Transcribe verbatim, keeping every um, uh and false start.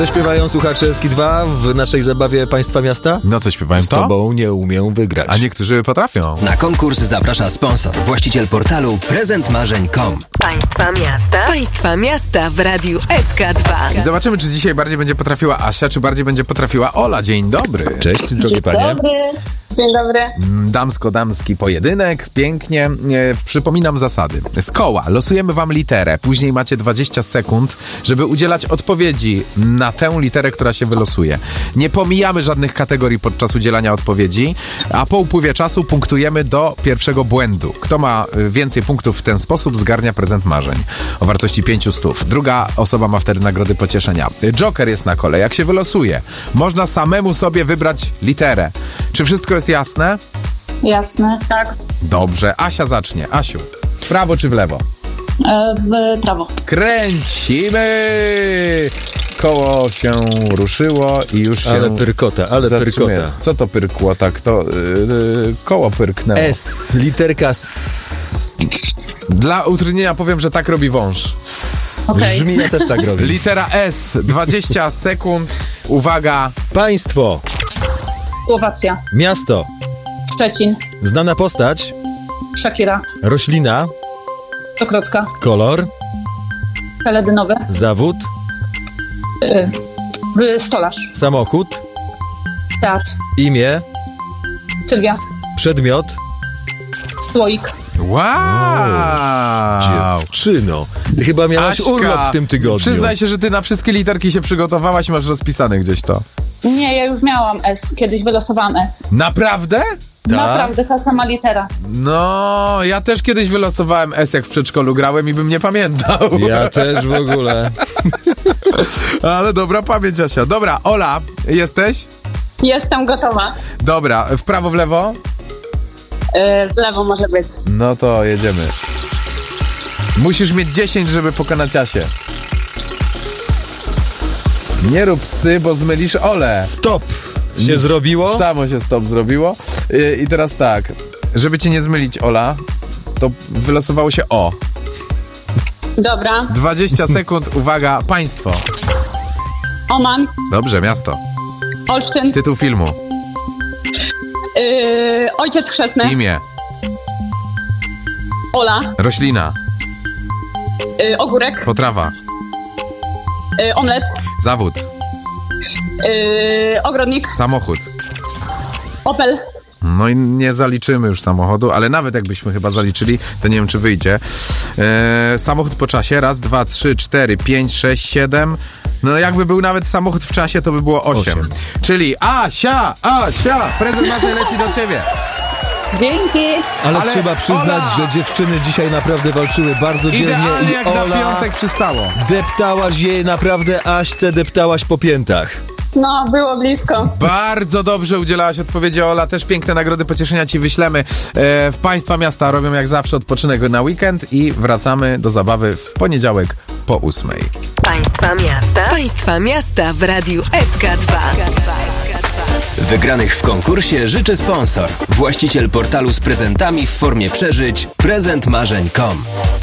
Co śpiewają słuchacze Eski dwa w naszej zabawie Państwa Miasta? No co śpiewają Z to? tobą nie umiem wygrać. A niektórzy potrafią. Na konkurs zaprasza sponsor, właściciel portalu prezent marzeń kropka com. Państwa Miasta. Państwa Miasta w Radiu S K dwa. I zobaczymy, czy dzisiaj bardziej będzie potrafiła Asia, czy bardziej będzie potrafiła Ola. Dzień dobry. Cześć, drogie Dzień panie. dobry. Dzień dobry. Damsko-damski pojedynek, pięknie. E, przypominam zasady. Z koła losujemy wam literę, później macie dwadzieścia sekund, żeby udzielać odpowiedzi na tę literę, która się wylosuje. Nie pomijamy żadnych kategorii podczas udzielania odpowiedzi, a po upływie czasu punktujemy do pierwszego błędu. Kto ma więcej punktów w ten sposób, zgarnia prezent marzeń o wartości pięciu stów. Druga osoba ma wtedy nagrody pocieszenia. Joker jest na kole. Jak się wylosuje, można samemu sobie wybrać literę. Czy wszystko jest jasne? Jasne, tak. Dobrze, Asia zacznie. Asiu, w prawo czy w lewo? E, w prawo. Kręcimy! Koło się ruszyło i już się Ale pyrkota, ale zatrzymuje. pyrkota. Co to pyrkło tak? To yy, koło pyrknęło. S, literka S. Dla utrudnienia powiem, że tak robi wąż. Okej. Żmija też tak robi. Litera S, dwadzieścia sekund. Uwaga. Państwo, Słowacja. miasto, Szczecin. znana postać, Shakira. roślina, Stokrotka. kolor, Peledynowe. zawód, E, stolarz. samochód, Teatr. imię, Sylwia. przedmiot. Słoik. Wow. Dziewczyno, ty chyba miałaś Aśka, urlop w tym tygodniu. Przyznaj się, że ty na wszystkie literki się przygotowałaś i masz rozpisane gdzieś to. Nie, ja już miałam S. Kiedyś wylosowałam S. Naprawdę? Tak? Naprawdę, ta sama litera. No, ja też kiedyś wylosowałem S, jak w przedszkolu grałem i bym nie pamiętał. Ja też w ogóle. Ale dobra pamięć, Asia. Dobra, Ola, jesteś? Jestem gotowa. Dobra, w prawo, w lewo? E, w lewo może być. No to jedziemy. Musisz mieć dziesięć, żeby pokonać Asię. Nie rób psy, bo zmylisz Olę. Stop! Się zrobiło? Samo się stop zrobiło. I, I teraz tak, żeby cię nie zmylić, Ola, to wylosowało się O. Dobra. dwadzieścia sekund, uwaga, państwo. Oman. Dobrze, miasto. Olsztyn. Tytuł filmu. E, ojciec chrzestny. Imię. Ola. Roślina. E, ogórek. Potrawa. E, omlet. Zawód. E, ogrodnik. Samochód. Opel. No i nie zaliczymy już samochodu, ale nawet jakbyśmy chyba zaliczyli, to nie wiem, czy wyjdzie. Eee, samochód po czasie. Raz, dwa, trzy, cztery, pięć, sześć, siedem. No jakby był nawet samochód w czasie, to by było osiem. Osiem. Czyli Asia, Asia, prezent marzeń leci do ciebie. Dzięki. Ale, Ale trzeba przyznać, Ola! że dziewczyny dzisiaj naprawdę walczyły bardzo dzielnie Idealnie i jak Ola, na piątek przystało. deptałaś jej naprawdę, Aśce deptałaś po piętach. No, było blisko. Bardzo dobrze udzielałaś odpowiedzi, Ola. Też piękne nagrody pocieszenia ci wyślemy. E, w Państwa Miasta robią jak zawsze odpoczynek na weekend i wracamy do zabawy w poniedziałek po ósmej. Państwa Miasta. Państwa Miasta w Radiu S K dwa. Wygranych w konkursie życzy sponsor, właściciel portalu z prezentami w formie przeżyć prezent marzeń kropka com.